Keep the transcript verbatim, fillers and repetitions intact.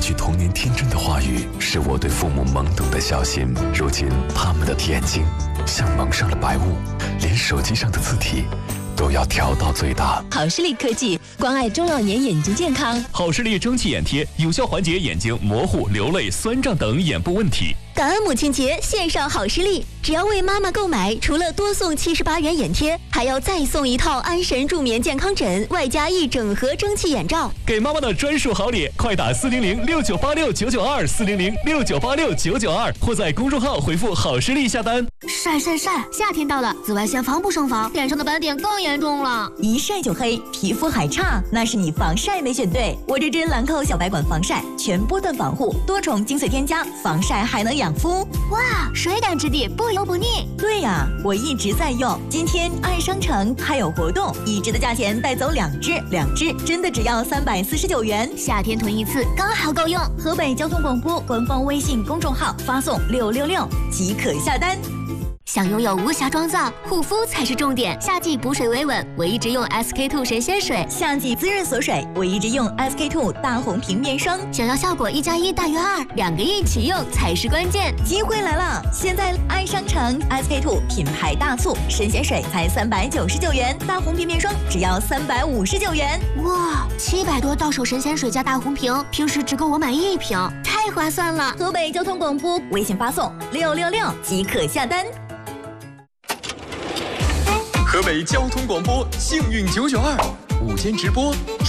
去童年天真的话语，是我对父母懵懂的小心。如今他们的眼睛像蒙上了白雾，连手机上的字体都要调到最大。 好视力科技关爱中老年眼睛健康。 好视力蒸汽眼贴有效缓解眼睛模糊、流泪、酸胀等眼部问题。 感恩母亲节，献上好视力，只要为妈妈购买，除了多送七十八元眼贴，还要再送一套安神助眠健康枕，外加一整盒蒸汽眼罩。 给妈妈的专属好礼，快打四零零六九八六九九二四零零六九八六九九二，或在公众号回复好视力下单。 晒晒晒！夏天到了，紫外线防不胜防，脸上的斑点更严重了。 一晒就黑，皮肤还差，那是你防晒没选对。我这支兰蔻小白管防晒，全波段防护，多重精粹添加，防晒还能养肤。 哇，水感质地，不油不腻。 对呀、啊，我一直在用。今天爱商城还有活动，一支的价钱带走两支，两支真的只要三百四十九元。 夏天囤一次刚好够用。 河北交通广播官方微信公众号发送六六六即可下单。 想拥有无瑕妆造，护肤才是重点。夏季补水维稳，我一直用 S K two 神仙水； 夏季滋润锁水，我一直用 S K two 大红瓶面霜。 想要效果一加一大于二，两个一起用才是关键。 机会来了！现在爱商城 S K two 品牌大促，神仙水才三百九十九元，大红瓶面霜只要三百五十九元。 哇，七百多到手神仙水加大红瓶，平时只够我买一瓶，太划算了！ 河北交通广播微信发送六六六即可下单。 河北交通广播幸运九九二午间直播。